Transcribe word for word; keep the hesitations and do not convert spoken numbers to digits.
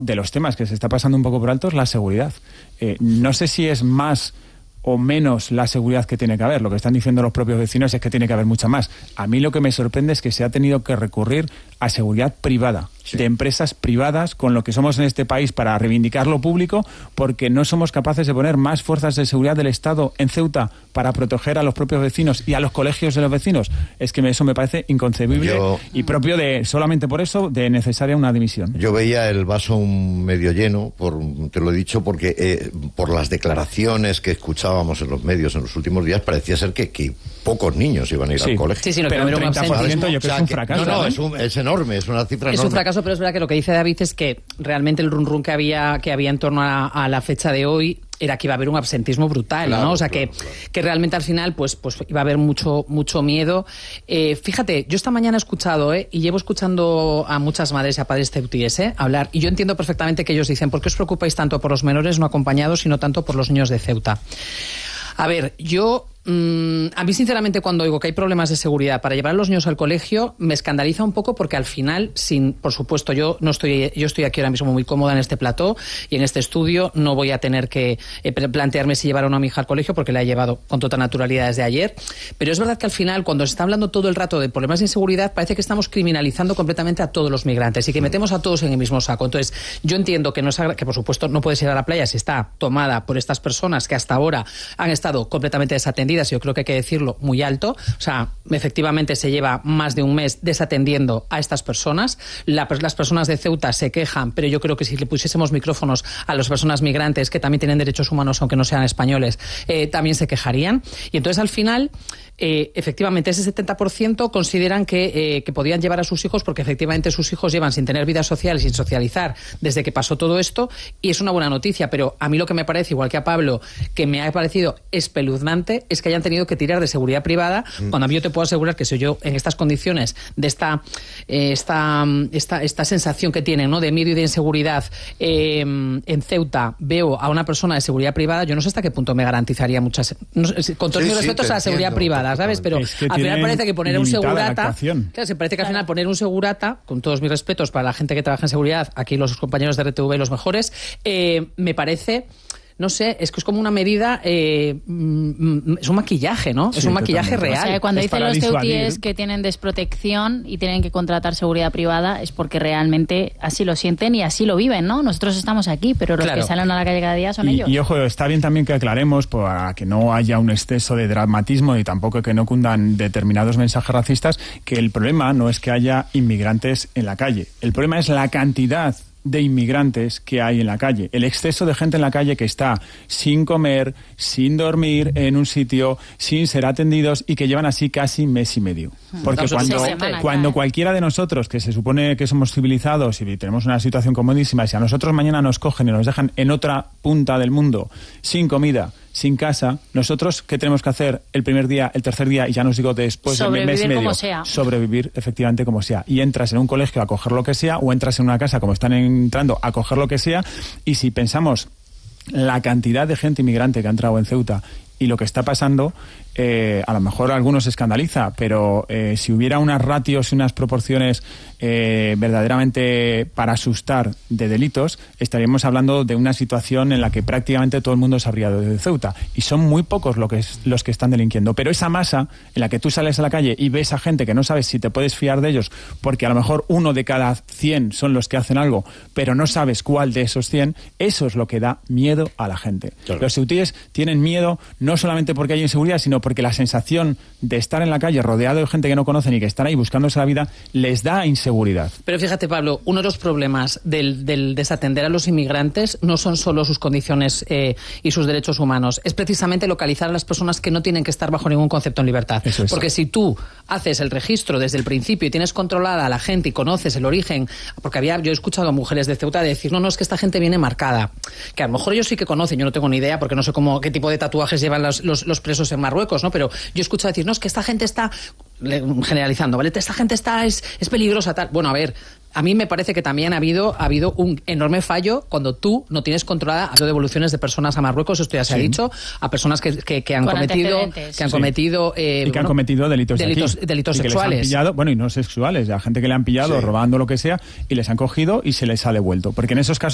de los temas que se está pasando un poco por alto es la seguridad. Eh, no sé si es más o menos la seguridad que tiene que haber. Lo que están diciendo los propios vecinos es que tiene que haber mucha más. A mí lo que me sorprende es que se ha tenido que recurrir a seguridad privada, sí. de empresas privadas, con lo que somos en este país para reivindicar lo público, porque no somos capaces de poner más fuerzas de seguridad del Estado en Ceuta para proteger a los propios vecinos y a los colegios de los vecinos. Es que eso me parece inconcebible Yo... y propio de, solamente por eso, de necesaria una dimisión. Yo veía el vaso medio lleno, por, te lo he dicho, porque eh, por las declaraciones que escuchábamos en los medios en los últimos días, parecía ser que, que pocos niños iban a ir sí. al colegio. Sí, sí, no, pero pero un treinta por ciento yo creo o sea, que es un que, fracaso. No, no, ¿eh? es, un, es enorme, es una cifra es enorme. Es un fracaso, pero es verdad que lo que dice David es que realmente el run run que había, que había en torno a, a la fecha de hoy era que iba a haber un absentismo brutal, claro, ¿no? O sea, claro, que, claro. que realmente al final pues, pues iba a haber mucho, mucho miedo. Eh, fíjate, yo esta mañana he escuchado, ¿eh? y llevo escuchando a muchas madres y a padres ceutíes, ¿eh? hablar, y yo entiendo perfectamente que ellos dicen, ¿por qué os preocupáis tanto por los menores no acompañados, sino tanto por los niños de Ceuta? A ver, yo... Mm, a mí sinceramente cuando oigo que hay problemas de seguridad para llevar a los niños al colegio me escandaliza un poco porque al final, sin, por supuesto yo no estoy yo estoy aquí ahora mismo muy cómoda en este plató y en este estudio, no voy a tener que eh, plantearme si llevar o no a mi hija al colegio porque la he llevado con toda naturalidad desde ayer, pero es verdad que al final cuando se está hablando todo el rato de problemas de inseguridad parece que estamos criminalizando completamente a todos los migrantes y que metemos a todos en el mismo saco. Entonces yo entiendo que, no es, que por supuesto no puedes ir a la playa si está tomada por estas personas que hasta ahora han estado completamente desatendidas. Yo creo que hay que decirlo muy alto. O sea, efectivamente se lleva más de un mes desatendiendo a estas personas. La, las personas de Ceuta se quejan, pero yo creo que si le pusiésemos micrófonos a las personas migrantes, que también tienen derechos humanos, aunque no sean españoles, eh, también se quejarían. Y entonces, al final, eh, efectivamente, ese setenta por ciento consideran que, eh, que podían llevar a sus hijos porque efectivamente sus hijos llevan sin tener vida social y sin socializar desde que pasó todo esto, y es una buena noticia. Pero a mí lo que me parece, igual que a Pablo, que me ha parecido espeluznante, es que hayan tenido que tirar de seguridad privada, mm. cuando a mí yo te puedo asegurar que si yo en estas condiciones de esta eh, esta, esta esta sensación que tienen, ¿no?, de miedo y de inseguridad eh, en Ceuta, veo a una persona de seguridad privada, yo no sé hasta qué punto me garantizaría muchas, no sé, con todos sí, mis sí, respetos a la seguridad entiendo, privada, ¿sabes? Pero es que al final parece que poner un segurata, claro, se parece que al final poner un segurata, con todos mis respetos para la gente que trabaja en seguridad, aquí los compañeros de R T V los mejores, eh, me parece... No sé, es que es como una medida, eh, mm, es un maquillaje, ¿no? Sí, es un maquillaje real. O sea, cuando es dicen los ceutíes que tienen desprotección y tienen que contratar seguridad privada es porque realmente así lo sienten y así lo viven, ¿no? Nosotros estamos aquí, pero los claro. que salen a la calle cada día son y, ellos. Y ojo, está bien también que aclaremos para que no haya un exceso de dramatismo y tampoco que no cundan determinados mensajes racistas, que el problema no es que haya inmigrantes en la calle. El problema es la cantidad de inmigrantes que hay en la calle, el exceso de gente en la calle que está sin comer, sin dormir en un sitio, sin ser atendidos y que llevan así casi mes y medio. Porque cuando, cuando cualquiera de nosotros, que se supone que somos civilizados y tenemos una situación comodísima, si a nosotros mañana nos cogen y nos dejan en otra punta del mundo, sin comida, sin casa, nosotros, ¿qué tenemos que hacer el primer día, el tercer día, y ya nos digo después del mes y medio? Como sea. Sobrevivir efectivamente como sea. Y entras en un colegio a coger lo que sea, o entras en una casa, como están entrando, a coger lo que sea, y si pensamos la cantidad de gente inmigrante que ha entrado en Ceuta y lo que está pasando, eh, a lo mejor a algunos se escandaliza, pero eh, si hubiera unas ratios y unas proporciones eh, verdaderamente para asustar de delitos, estaríamos hablando de una situación en la que prácticamente todo el mundo se habría ido de Ceuta. Y son muy pocos lo que es, los que están delinquiendo. Pero esa masa en la que tú sales a la calle y ves a gente que no sabes si te puedes fiar de ellos, porque a lo mejor uno de cada cien son los que hacen algo, pero no sabes cuál de esos cien, eso es lo que da miedo a la gente. Claro. Los ceutíes tienen miedo no solamente porque hay inseguridad, sino porque la sensación de estar en la calle rodeado de gente que no conocen y que están ahí buscándose la vida les da inseguridad. Pero fíjate, Pablo, uno de los problemas del, del desatender a los inmigrantes no son solo sus condiciones eh, y sus derechos humanos, es precisamente localizar a las personas que no tienen que estar bajo ningún concepto en libertad. Eso es. Porque si tú haces el registro desde el principio y tienes controlada a la gente y conoces el origen, porque había, yo he escuchado a mujeres de Ceuta decir, no, no, es que esta gente viene marcada, que a lo mejor ellos sí que conocen, yo no tengo ni idea porque no sé cómo, qué tipo de tatuajes llevan los, los, los presos en Marruecos, ¿no? Pero yo he escuchado decir, no, es que esta gente está, generalizando, ¿vale? Esta gente está, es, es peligrosa, tal. Bueno, a ver, a mí me parece que también ha habido, ha habido un enorme fallo cuando tú no tienes controlada las devoluciones de personas a Marruecos, esto ya se sí. ha dicho, a personas que, que, que han Con cometido que han sí. cometido eh, y que bueno, han cometido delitos delitos, aquí, delitos y que sexuales. Les han pillado, bueno, y no sexuales, a gente que le han pillado sí. robando lo que sea y les han cogido y se les ha devuelto, porque en esos casos